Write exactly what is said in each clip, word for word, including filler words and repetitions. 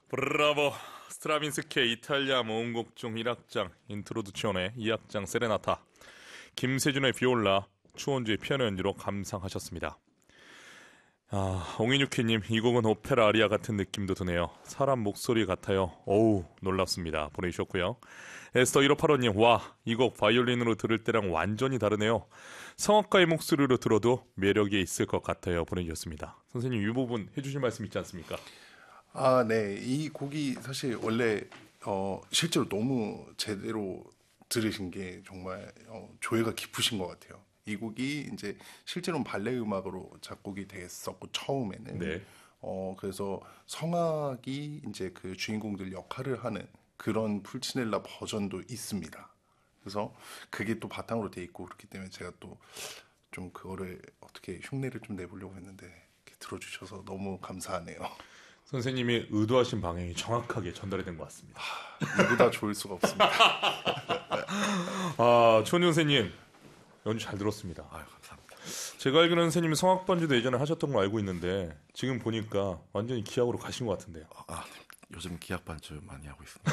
브라보. 스트라빈스키의 이탈리아 모음곡 중 일 악장 인트로두치오네, 이 악장 세레나타, 김세준의 비올라, 추원주의 피아노 연주로 감상하셨습니다. 아, 옹이뉴키님, 이 곡은 오페라 아리아 같은 느낌도 드네요. 사람 목소리 같아요. 어우, 놀랍습니다. 보내주셨고요. 에스터 일오팔오님, 와, 이 곡 바이올린으로 들을 때랑 완전히 다르네요. 성악가의 목소리로 들어도 매력이 있을 것 같아요. 보내주셨습니다. 선생님, 이 부분 해주실 말씀 있지 않습니까? 아, 네. 이 곡이 사실 원래 어, 실제로 너무 제대로 들으신 게 정말 어, 조예가 깊으신 것 같아요. 이 곡이 이제 실제로는 발레 음악으로 작곡이 됐었고 처음에는 네. 어 그래서 성악이 이제 그 주인공들 역할을 하는 그런 풀치넬라 버전도 있습니다. 그래서 그게 또 바탕으로 돼 있고 그렇기 때문에 제가 또 좀 그거를 어떻게 흉내를 좀 내보려고 했는데 이렇게 들어주셔서 너무 감사하네요. 선생님이 의도하신 방향이 정확하게 전달이 된 것 같습니다. 이보다 좋을 수가 없습니다. 아, 추원준 선생님, 연주 잘 들었습니다. 아유, 감사합니다. 제가 알기로는 선생님이 성악 반주도 예전에 하셨던 걸 알고 있는데 지금 보니까 완전히 기악으로 가신 것 같은데요. 아, 요즘 기악 반주 많이 하고 있습니다.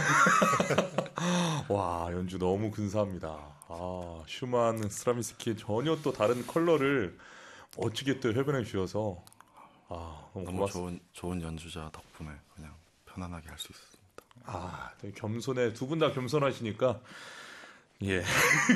와, 연주 너무 근사합니다. 아, 슈만, 스트라빈스키 전혀 또 다른 컬러를 멋지게 또 협연해 주셔서 아, 너무 너무 고맙습니다. 좋은 좋은 연주자 덕분에 그냥 편안하게 할 수 있었습니다. 아, 되게 겸손해. 두 분 다 겸손하시니까 예.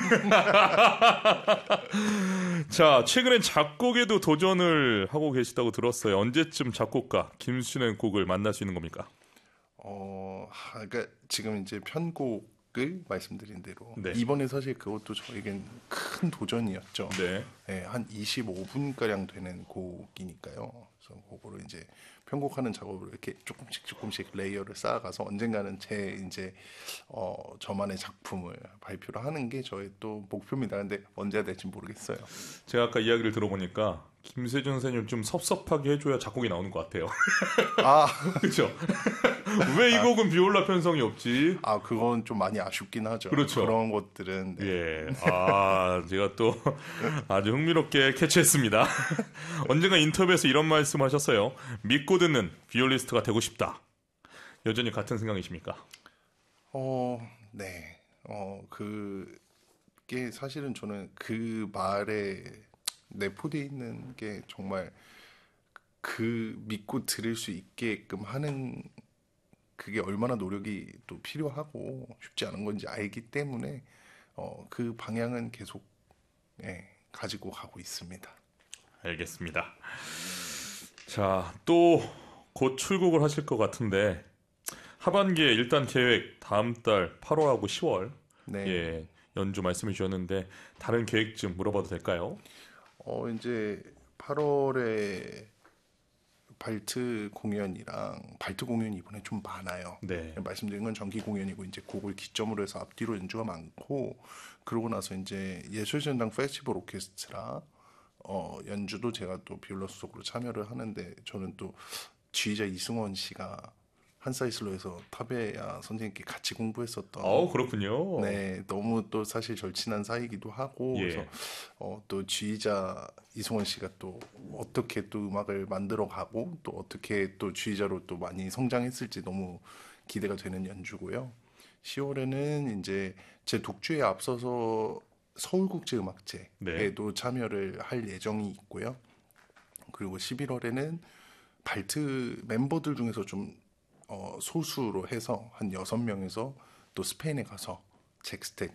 자, 최근엔 작곡에도 도전을 하고 계시다고 들었어요. 언제쯤 작곡가 김수준의 곡을 만날 수 있는 겁니까? 어, 하, 그러니까 지금 이제 편곡을 말씀드린 대로 네. 이번에 사실 그것도 저에겐 큰 도전이었죠. 네. 네, 한 이십오 분가량 되는 곡이니까요. 그래서 그거를 이제 편곡하는 작업을 이렇게 조금씩 조금씩 레이어를 쌓아가서 언젠가는 제 이제 어, 저만의 작품을 발표를 하는 게 저의 또 목표입니다. 근데 언제 될지 모르겠어요. 제가 아까 이야기를 들어보니까 김세준 선생님 좀 섭섭하게 해줘야 작곡이 나오는 것 같아요. 아, 그렇죠? 왜 이 곡은 비올라 편성이 없지? 아 그건 좀 많이 아쉽긴 하죠. 그렇죠. 그런 것들은 네. 예. 아, 제가 또 아주 흥미롭게 캐치했습니다. 언젠가 인터뷰에서 이런 말씀 하셨어요. 믿고 듣는 비올리스트가 되고 싶다. 여전히 같은 생각이십니까? 어, 네. 어, 그게 사실은 저는 그 말에 내포되어 있는 게 정말 그 믿고 들을 수 있게끔 하는 그게 얼마나 노력이 또 필요하고 쉽지 않은 건지 알기 때문에 어, 그 방향은 계속 예, 가지고 가고 있습니다. 알겠습니다. 자, 또 곧 출국을 하실 것 같은데 하반기에 일단 계획 다음 달 팔월하고 시월 네. 예, 연주 말씀해 주셨는데 다른 계획 좀 물어봐도 될까요? 어, 이제 팔월에 발트 공연이랑 발트 공연이 이번에 좀 많아요. 네. 말씀드린 건 정기 공연이고 이제 곡을 기점으로 해서 앞뒤로 연주가 많고 그러고 나서 이제 예술전당 페스티벌 오케스트라 어, 연주도 제가 또 비올라 수석으로 참여를 하는데 저는 또 지휘자 이승원 씨가 한사이슬로에서 타베야 선생님께 같이 공부했었던 어, 그렇군요. 네, 너무 또 사실 절친한 사이기도 하고 예. 그래서 어, 또 지휘자 이승원 씨가 또 어떻게 또 음악을 만들어 가고 또 어떻게 또 지휘자로 또 많이 성장했을지 너무 기대가 되는 연주고요. 시월에는 이제 제 독주에 앞서서 서울국제음악제에도 네. 참여를 할 예정이 있고요. 그리고 십일월에는 발트 멤버들 중에서 좀 어, 소수로 해서 한 여섯 명에서 또 스페인에 가서 잭스텍